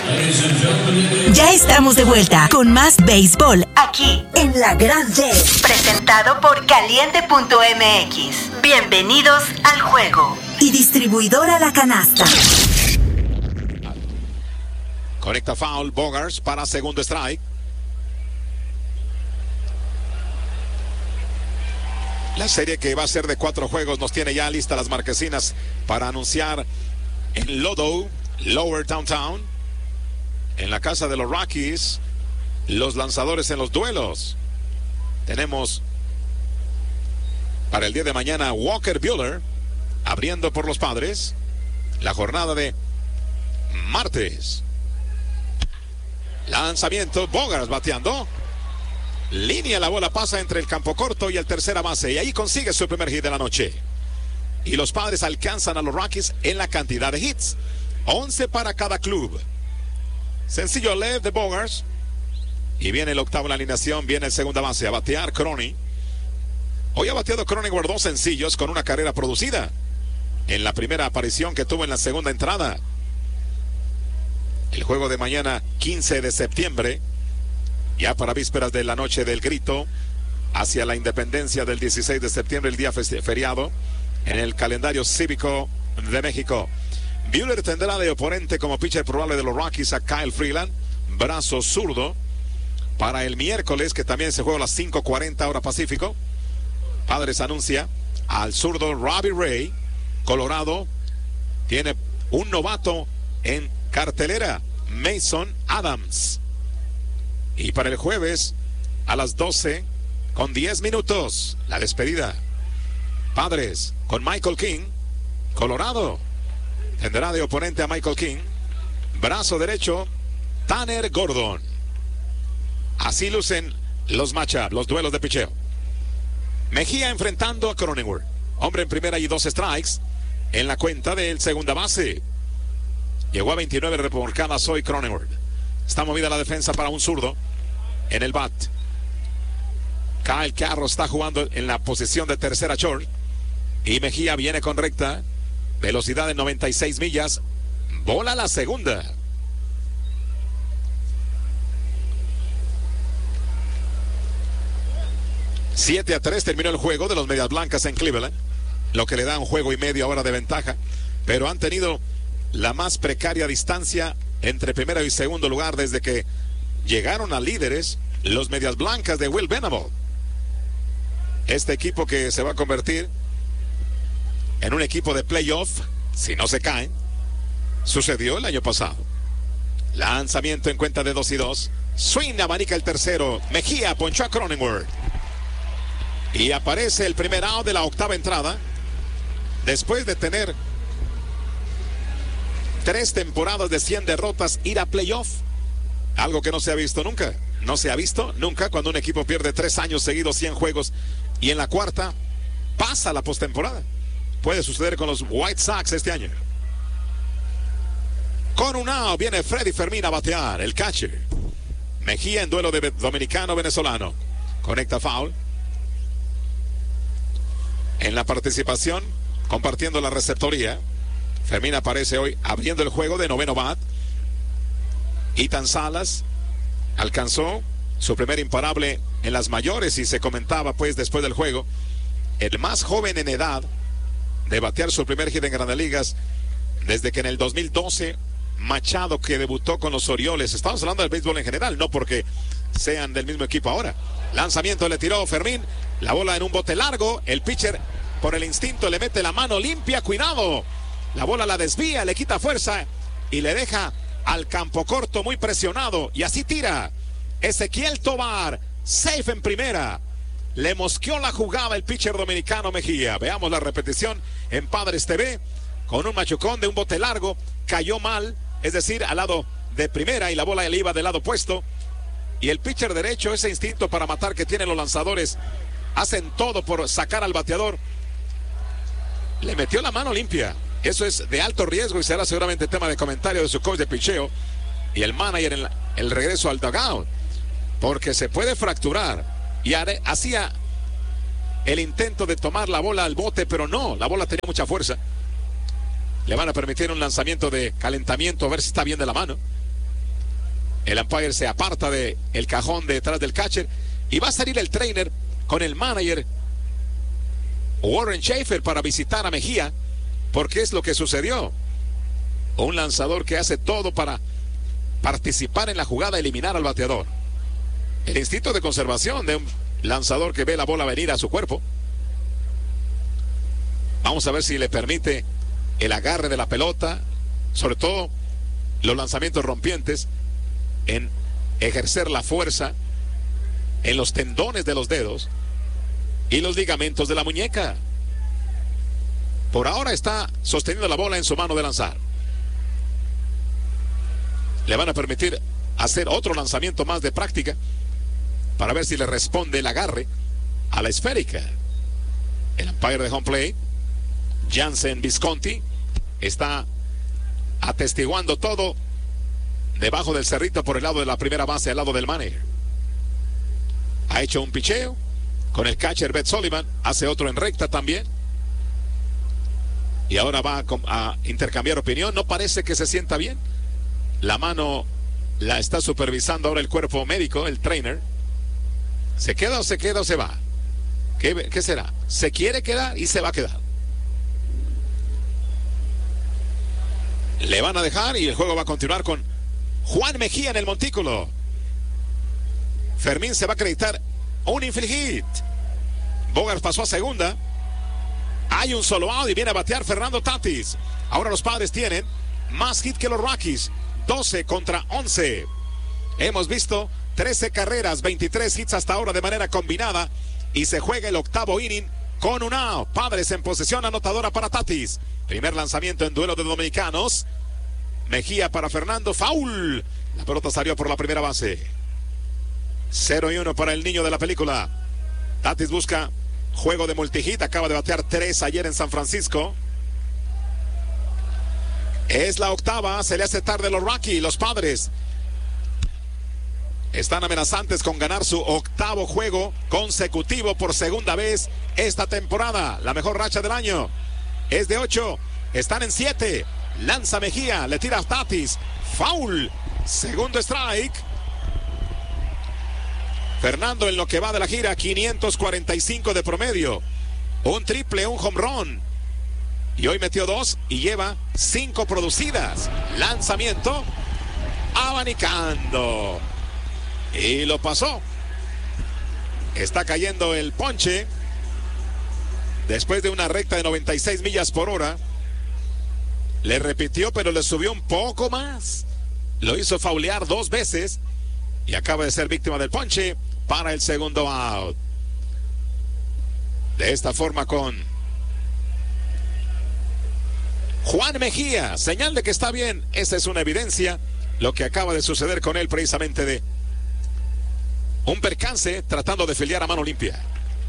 Ya estamos de vuelta con más béisbol aquí en La Grande. Presentado por Caliente.mx. Bienvenidos al juego. Y distribuidora La Canasta. Conecta foul Bogaerts para segundo strike. La serie que va a ser de 4 juegos nos tiene ya listas las marquesinas para anunciar en Lodo, Lower Downtown, en la casa de los Rockies, los lanzadores en los duelos. Tenemos para el día de mañana Walker Buehler abriendo por los Padres la jornada de martes. Lanzamiento, Bogaerts bateando. Línea, la bola pasa entre el campo corto y el tercera base. Y ahí consigue su primer hit de la noche. Y los Padres alcanzan a los Rockies en la cantidad de hits. 11 para cada club. Sencillo left de Bogaerts. Y viene el octavo en la alineación. Viene el segunda base a batear Crony. Hoy ha bateado Cronenworth 2 sencillos con una carrera producida en la primera aparición que tuvo en la segunda entrada. El juego de mañana, 15 de septiembre. Ya para vísperas de la noche del grito, hacia la independencia del 16 de septiembre, el día feriado, en el calendario cívico de México. Buehler tendrá de oponente como pitcher probable de los Rockies a Kyle Freeland, brazo zurdo, para el miércoles, que también se juega a las 5:40 hora Pacífico. Padres anuncia al zurdo Robbie Ray. Colorado tiene un novato en cartelera, Mason Adams. Y para el jueves, a las 12, con 10 minutos, la despedida. Padres con Michael King. Colorado tendrá de oponente a Michael King. Brazo derecho, Tanner Gordon. Así lucen los matchups, los duelos de picheo. Mejía enfrentando a Cronenworth. Hombre en primera y 2 strikes en la cuenta del segunda base. Llegó a 29 remolcadas hoy Cronenworth. Está movida la defensa para un zurdo en el bat. Kyle Carro está jugando en la posición de tercera short. Y Mejía viene con recta. Velocidad de 96 millas. Bola la segunda. ...7-3 terminó el juego de los Medias Blancas en Cleveland. Lo que le da un juego y medio ahora de ventaja. Pero han tenido la más precaria distancia entre primero y segundo lugar desde que llegaron a líderes los Medias Blancas de Will Venable. Este equipo que se va a convertir en un equipo de playoff, si no se caen, sucedió el año pasado. Lanzamiento en cuenta de 2-2. Swing, abanica el tercero. Mejía ponchó a Cronenworth. Y aparece el primer out de la octava entrada. Después de tener 3 temporadas de 100 derrotas, ir a playoff. Algo que no se ha visto nunca. No se ha visto nunca cuando un equipo pierde 3 años seguidos 100 juegos y en la cuarta pasa la postemporada. Puede suceder con los White Sox este año. Con un out viene Freddy Fermín a batear, el catcher. Mejía en duelo de dominicano-venezolano. Conecta foul. En la participación, compartiendo la receptoría, Fermín aparece hoy abriendo el juego de noveno bat. Ethan Salas alcanzó su primer imparable en las mayores y se comentaba pues después del juego, el más joven en edad de batear su primer hit en Grandes Ligas desde que en el 2012 Machado, que debutó con los Orioles, estamos hablando del béisbol en general, no porque sean del mismo equipo ahora. Lanzamiento le tiró Fermín, la bola en un bote largo, el pitcher por el instinto le mete la mano limpia, cuidado, la bola la desvía, le quita fuerza y le deja al campo corto muy presionado y así tira Ezequiel Tovar, safe en primera. Le mosqueó la jugada el pitcher dominicano Mejía. Veamos la repetición en Padres TV. Con un machucón de un bote largo, cayó mal, es decir, al lado de primera y la bola le iba del lado opuesto. Y el pitcher derecho, ese instinto para matar que tienen los lanzadores, hacen todo por sacar al bateador. Le metió la mano limpia. Eso es de alto riesgo y será seguramente tema de comentario de su coach de picheo y el manager en el regreso al dugout, porque se puede fracturar. Y hacía el intento de tomar la bola al bote, pero no, la bola tenía mucha fuerza. Le van a permitir un lanzamiento de calentamiento, a ver si está bien de la mano. El umpire se aparta de el cajón detrás del catcher y va a salir el trainer con el manager Warren Schaefer para visitar a Mejía, porque es lo que sucedió. Un lanzador que hace todo para participar en la jugada, eliminar al bateador. El instinto de conservación de un lanzador que ve la bola venir a su cuerpo. Vamos a ver si le permite el agarre de la pelota, sobre todo los lanzamientos rompientes, en ejercer la fuerza en los tendones de los dedos y los ligamentos de la muñeca. Por ahora está sosteniendo la bola en su mano de lanzar. Le van a permitir hacer otro lanzamiento más de práctica para ver si le responde el agarre a la esférica. El umpire de home plate, Jansen Visconti, está atestiguando todo debajo del cerrito por el lado de la primera base, al lado del manager. Ha hecho un picheo con el catcher Beth Sullivan, hace otro en recta también. Y ahora va a intercambiar opinión. No parece que se sienta bien. La mano la está supervisando ahora el cuerpo médico, el trainer. ¿Se queda o se queda o se va? ¿Qué será? Se quiere quedar y se va a quedar. Le van a dejar y el juego va a continuar con Juan Mejía en el montículo. Fermín se va a acreditar un infield hit. Bogaerts pasó a segunda. Hay un solo out y viene a batear Fernando Tatis. Ahora los Padres tienen más hit que los Rockies. 12 contra 11. Hemos visto 13 carreras, 23 hits hasta ahora de manera combinada. Y se juega el octavo inning con un out. Padres en posesión anotadora para Tatis. Primer lanzamiento en duelo de dominicanos. Mejía para Fernando, foul. La pelota salió por la primera base. 0-1 para el niño de la película. Tatis busca juego de multihit. Acaba de batear 3 ayer en San Francisco. Es la octava. Se le hace tarde a los Rockies. Los Padres están amenazantes con ganar su octavo juego consecutivo por segunda vez esta temporada. La mejor racha del año es de 8. Están en 7. Lanza Mejía, le tira a Tatis, foul, segundo strike. Fernando en lo que va de la gira, 545 de promedio, un triple, un home run, y hoy metió 2 y lleva 5 producidas. Lanzamiento, abanicando, y lo pasó. Está cayendo el ponche después de una recta de 96 millas por hora. Le repitió, pero le subió un poco más. Lo hizo faulear 2 veces y acaba de ser víctima del ponche para el segundo out. De esta forma con Juan Mejía, señal de que está bien. Esa es una evidencia. Lo que acaba de suceder con él, precisamente de un percance tratando de filiar a mano limpia.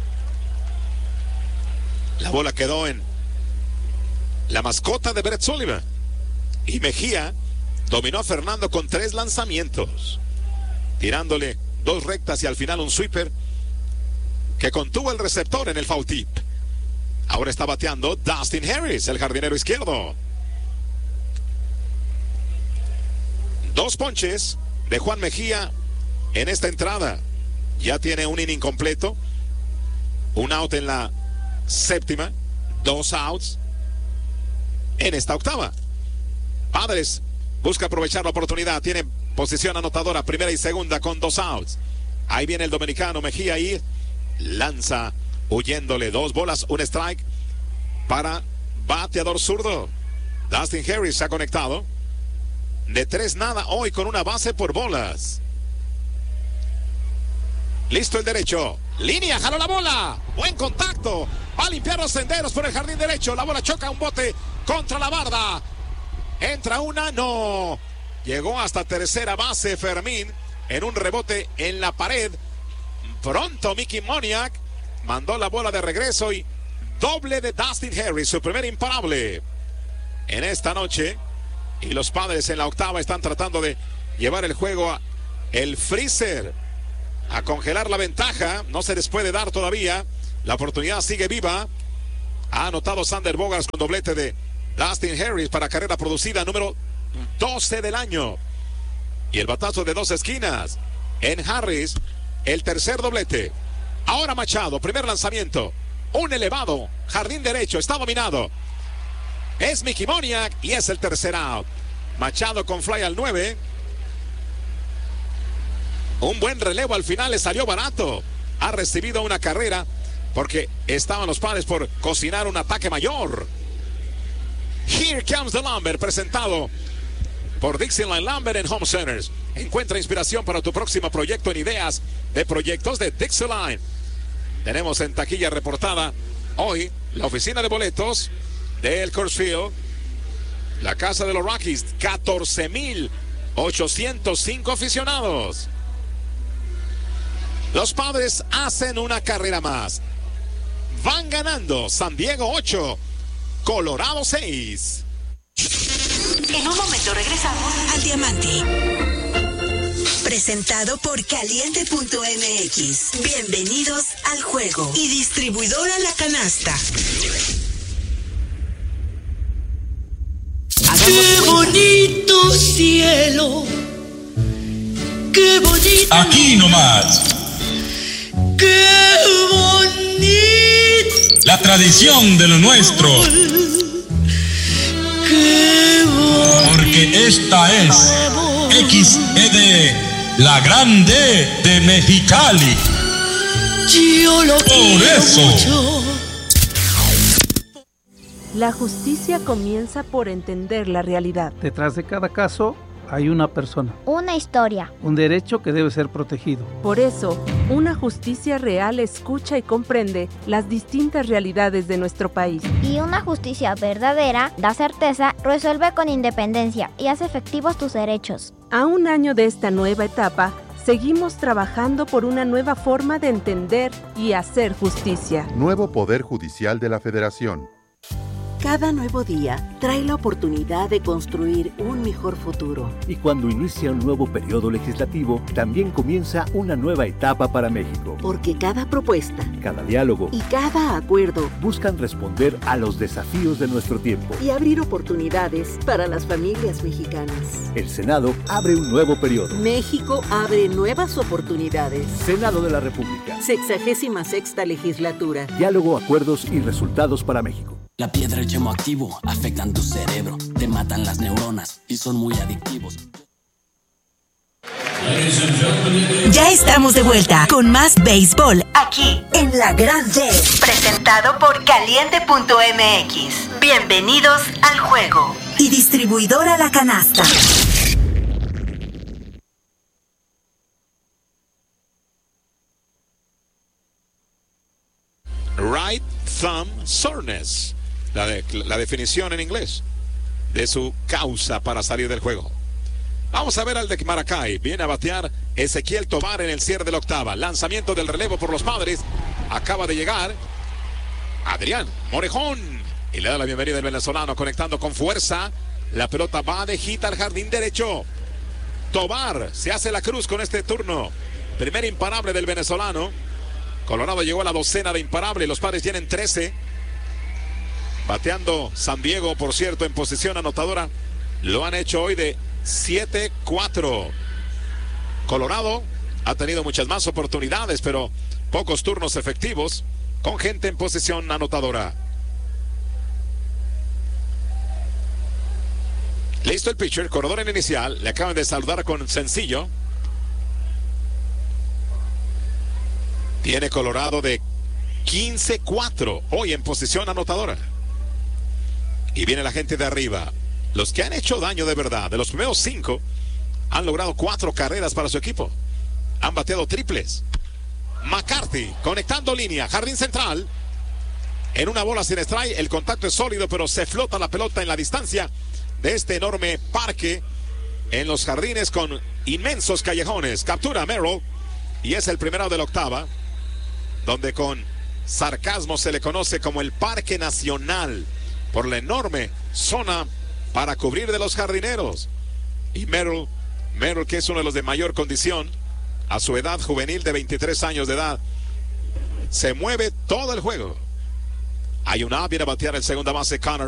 La bola quedó en la mascota de Brett Sullivan. Y Mejía dominó a Fernando con 3 lanzamientos, tirándole 2 rectas y al final un sweeper que contuvo el receptor en el foul tip. Ahora está bateando Dustin Harris, el jardinero izquierdo. 2 ponches de Juan Mejía en esta entrada. Ya tiene un inning completo, un out en la séptima, 2 outs en esta octava. Padres busca aprovechar la oportunidad. Tiene posición anotadora, primera y segunda con 2 outs. Ahí viene el dominicano Mejía y lanza huyéndole. 2 bolas, un strike para bateador zurdo. Dustin Harris se ha conectado. De 3 nada hoy con una base por bolas. Listo el derecho. Línea, jaló la bola. Buen contacto. Va a limpiar los senderos por el jardín derecho. La bola choca un bote contra la barda. Entra una, no. Llegó hasta tercera base Fermín en un rebote en la pared. Pronto Mickey Moniak mandó la bola de regreso y doble de Dustin Harris, su primer imparable en esta noche. Y los Padres en la octava están tratando de llevar el juego a el freezer, a congelar la ventaja. No se les puede dar todavía. La oportunidad sigue viva. Ha anotado Xander Bogaerts con doblete de Dustin Harris para carrera producida número 12 del año. Y el batazo de 2 esquinas. En Harris, el tercer doblete. Ahora Machado, primer lanzamiento. Un elevado, jardín derecho, está dominado. Es Mickey Moniak y es el tercer out. Machado con fly al 9. Un buen relevo al final, le salió barato. Ha recibido una carrera porque estaban los Padres por cocinar un ataque mayor. Here Comes the Lumber, presentado por Dixieland Lumber and Home Centers. Encuentra inspiración para tu próximo proyecto en ideas de proyectos de Dixieland. Tenemos en taquilla reportada hoy la oficina de boletos del Coors Field, la casa de los Rockies, 14,805 aficionados. Los Padres hacen una carrera más. Van ganando. San Diego 8, Colorado 6. En un momento regresamos al Diamante. Presentado por Caliente.mx. Bienvenidos al juego. Y distribuidora La Canasta. ¡Qué bonito cielo! ¡Qué bonito! Aquí nomás. ¡Qué bonito! La tradición de lo nuestro. ¡Qué bonito! Porque esta es XED, la grande de Mexicali. Yo lo quiero eso. mucho. La justicia comienza por entender la realidad. Detrás de cada caso hay una persona, una historia, un derecho que debe ser protegido. Por eso, una justicia real escucha y comprende las distintas realidades de nuestro país. y una justicia verdadera da certeza, resuelve con independencia y hace efectivos tus derechos. A un año de esta nueva etapa, seguimos trabajando por una nueva forma de entender y hacer justicia. Nuevo Poder Judicial de la Federación. Cada nuevo día trae la oportunidad de construir un mejor futuro. Y cuando inicia un nuevo periodo legislativo, también comienza una nueva etapa para México. Porque cada propuesta, Cada diálogo y cada acuerdo buscan responder a los desafíos de nuestro tiempo. y abrir oportunidades para las familias mexicanas. El Senado abre un nuevo periodo. México abre nuevas oportunidades. Senado de la República. 66ª legislatura. Diálogo, acuerdos y resultados para México. La piedra y el yemo activo afectan tu cerebro, te matan las neuronas y son muy adictivos. Ya estamos de vuelta con más béisbol aquí en La Grande. Presentado por Caliente.mx. Bienvenidos al juego. Y distribuidora La Canasta. Right thumb soreness. La definición en inglés de su causa para salir del juego. Vamos a ver al de Maracay. Viene a batear Ezequiel Tovar en el cierre de la octava. Lanzamiento del relevo por los Padres. Acaba de llegar Adrián Morejón. Y le da la bienvenida al venezolano conectando con fuerza. La pelota va de hit al jardín derecho. Tovar se hace la cruz con este turno. Primer imparable del venezolano. Colorado llegó a la docena de imparable. Los Padres tienen 13. Bateando San Diego, por cierto, en posición anotadora. Lo han hecho hoy de 7-4. Colorado ha tenido muchas más oportunidades, pero pocos turnos efectivos con gente en posición anotadora. Listo el pitcher, corredor en inicial. Le acaban de saludar con sencillo. Tiene Colorado de 15-4 hoy en posición anotadora. Y viene la gente de arriba. Los que han hecho daño de verdad, de los primeros 5, han logrado 4 carreras para su equipo. Han bateado triples. McCarthy conectando línea, jardín central. En una bola sin strike, el contacto es sólido, pero se flota la pelota en la distancia de este enorme parque en los jardines con inmensos callejones. Captura a Merrill y es el primero de la octava, donde con sarcasmo se le conoce como el Parque Nacional, por la enorme zona para cubrir de los jardineros. Y Merrill, que es uno de los de mayor condición, a su edad juvenil de 23 años de edad, se mueve todo el juego. Hay un out, viene a batear el segunda base Connor.